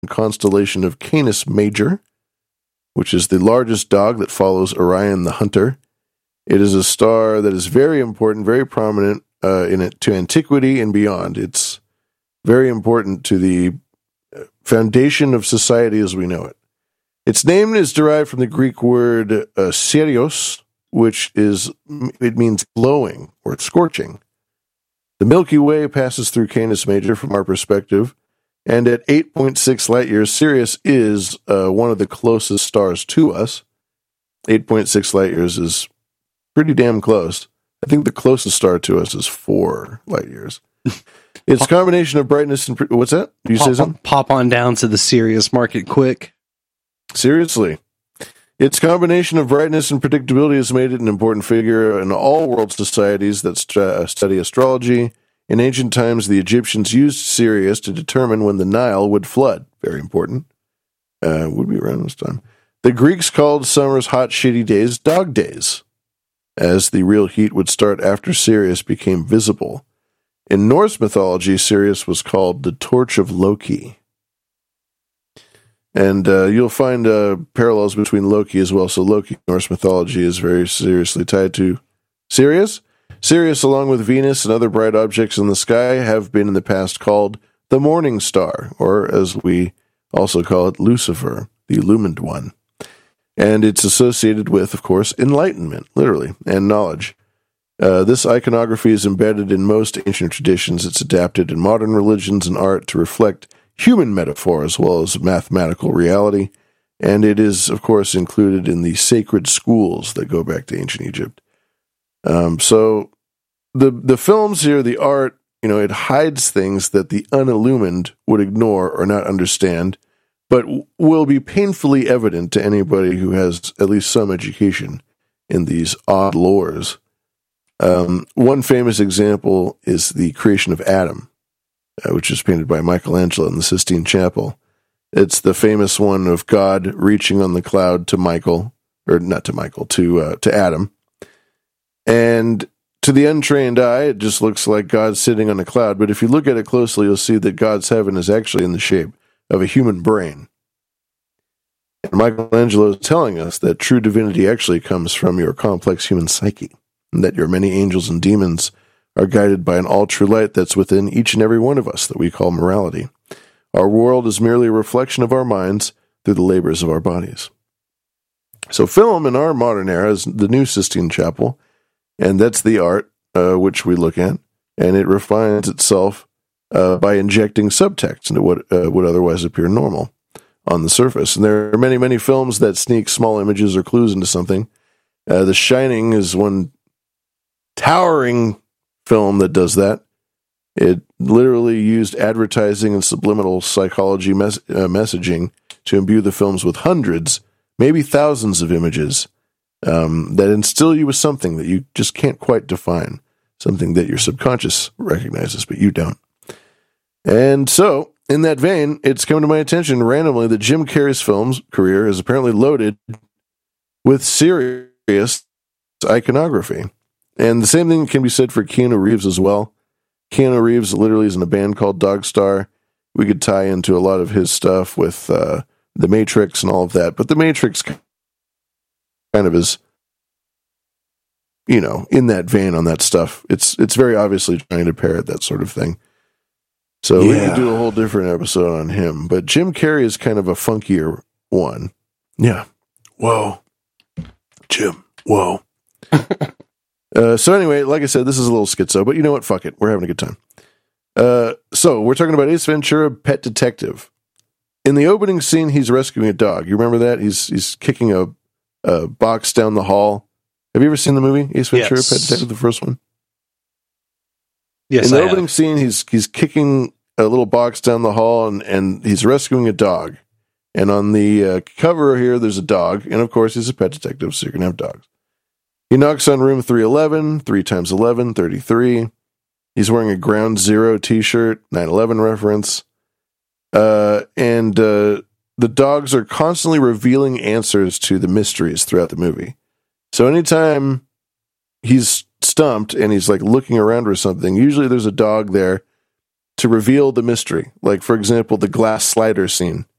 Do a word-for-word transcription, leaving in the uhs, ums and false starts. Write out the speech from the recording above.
constellation of Canis Major, which is the largest dog that follows Orion the Hunter. It is a star that is very important, very prominent uh, in it to antiquity and beyond. It's very important to the foundation of society as we know it. Its name is derived from the Greek word uh, Sirios, which is, it means glowing or scorching. The Milky Way passes through Canis Major from our perspective, and at eight point six light years, Sirius is uh, one of the closest stars to us. eight point six light years is pretty damn close. I think the closest star to us is four light years. It's a combination of brightness and... Pre- What's that? Did you pop, say something? Pop on down to the Sirius market quick. Seriously. Its combination of brightness and predictability has made it an important figure in all world societies that st- study astrology. In ancient times, the Egyptians used Sirius to determine when the Nile would flood. Very important. Uh, would be around this time. The Greeks called summer's hot, shitty days dog days, as the real heat would start after Sirius became visible. In Norse mythology, Sirius was called the Torch of Loki. And uh, you'll find uh, parallels between Loki as well. So Loki, Norse mythology, is very seriously tied to Sirius. Sirius, along with Venus and other bright objects in the sky, have been in the past called the Morning Star, or as we also call it, Lucifer, the illumined one. And it's associated with, of course, enlightenment, literally, and knowledge. Uh, this iconography is embedded in most ancient traditions. It's adapted in modern religions and art to reflect human metaphor as well as mathematical reality. And it is, of course, included in the sacred schools that go back to ancient Egypt. Um, so the the films here, the art, you know, it hides things that the unillumined would ignore or not understand, but w- will be painfully evident to anybody who has at least some education in these odd lores. Um, one famous example is the creation of Adam, uh, which is painted by Michelangelo in the Sistine Chapel. It's the famous one of God reaching on the cloud to Michael, or not to Michael, to uh, to Adam. And to the untrained eye, it just looks like God sitting on a cloud. But if you look at it closely, you'll see that God's heaven is actually in the shape of a human brain. And Michelangelo is telling us that true divinity actually comes from your complex human psyche, and that your many angels and demons are guided by an all-true light that's within each and every one of us that we call morality. Our world is merely a reflection of our minds through the labors of our bodies. So film in our modern era is the new Sistine Chapel, and that's the art uh, which we look at, and it refines itself uh, by injecting subtext into what uh, would otherwise appear normal on the surface. And there are many, many films that sneak small images or clues into something. Uh, The Shining is one towering film that does that. It literally used advertising and subliminal psychology mes- uh, messaging to imbue the films with hundreds, maybe thousands of images um, that instill you with something that you just can't quite define, something that your subconscious recognizes, but you don't. And so, in that vein, it's come to my attention randomly that Jim Carrey's films career is apparently loaded with serious iconography. And the same thing can be said for Keanu Reeves as well. Keanu Reeves literally is in a band called Dog Star. We could tie into a lot of his stuff with uh, The Matrix and all of that, but The Matrix kind of is, you know, in that vein on that stuff. It's it's very obviously trying to parrot that sort of thing. So yeah. We could do a whole different episode on him. But Jim Carrey is kind of a funkier one. Yeah. Whoa. Jim. Whoa. uh, so anyway, like I said, this is a little schizo, but you know what? Fuck it. We're having a good time. Uh, so we're talking about Ace Ventura, Pet Detective. In the opening scene, he's rescuing a dog. You remember that? He's he's kicking a, a box down the hall. Have you ever seen the movie Ace Ventura, yes. Pet Detective, the first one? Yes, In the I opening have. scene, he's he's kicking a little box down the hall, and, and he's rescuing a dog. And on the uh, cover here, there's a dog, and of course, he's a pet detective, so you're gonna have dogs. He knocks on room three eleven, three times eleven, thirty-three. He's wearing a Ground Zero t-shirt, nine eleven reference. Uh, and uh, the dogs are constantly revealing answers to the mysteries throughout the movie. So anytime he's stumped and he's like looking around for something, usually there's a dog there to reveal the mystery. Like, for example, the glass slider scene